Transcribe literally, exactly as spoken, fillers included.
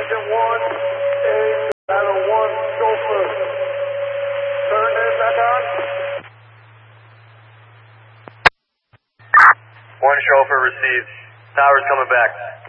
Agent one, A, Battle one, chauffeur. Turn it back on. One chauffeur received. Tower's coming back.